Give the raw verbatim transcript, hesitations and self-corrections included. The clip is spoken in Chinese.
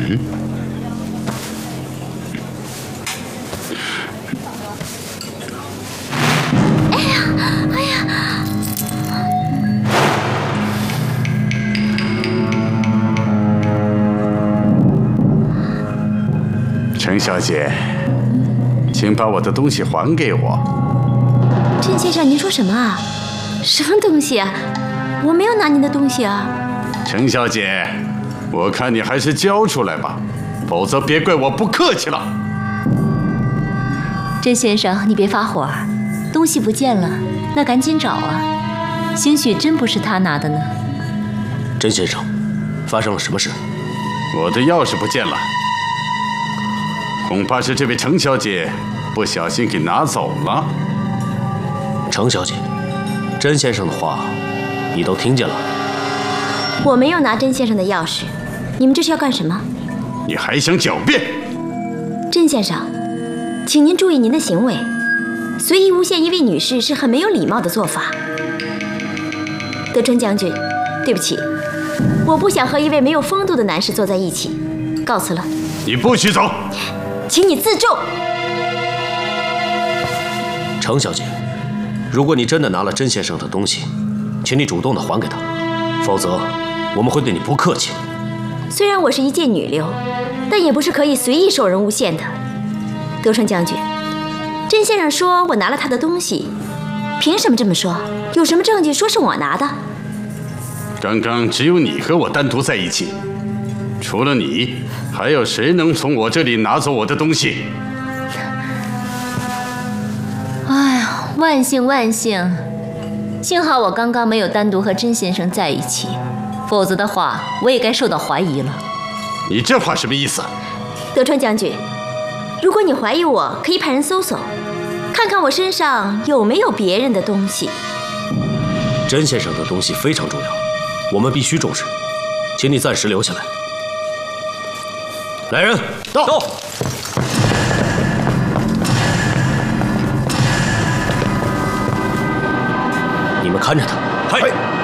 嗯。 哎呀，哎呀！ 程小姐，请把我的东西还给我。 甄先生，您说什么啊？什么东西啊？我没有拿您的东西啊！ 程小姐，我看你还是交出来吧，否则别怪我不客气了。 甄先生，你别发火，东西不见了，那赶紧找啊！兴许真不是他拿的呢。 甄先生，发生了什么事？ 我的钥匙不见了，恐怕是这位程小姐不小心给拿走了。 程小姐，甄先生的话你都听见了。 我没有拿甄先生的钥匙，你们这是要干什么？ 你还想狡辩？ 甄先生，请您注意您的行为，随意诬陷一位女士是很没有礼貌的做法。德川将军，对不起，我不想和一位没有风度的男士坐在一起，告辞了。 你不许走， 请你自重。 程小姐，如果你真的拿了甄先生的东西，请你主动的还给他，否则我们会对你不客气。 虽然我是一介女流，但也不是可以随意受人诬陷的。德川将军，甄先生说我拿了他的东西，凭什么这么说？有什么证据说是我拿的？ 刚刚只有你和我单独在一起，除了你，还有谁能从我这里拿走我的东西？ 哎呀，万幸万幸！幸好我刚刚没有单独和甄先生在一起，否则的话，我也该受到怀疑了。 你这话什么意思？ 德川将军，如果你怀疑我，可以派人搜搜，看看我身上有没有别人的东西。 甄先生的东西非常重要，我们必须重视，请你暂时留下来。来人，到！到你们看着他。 嗨。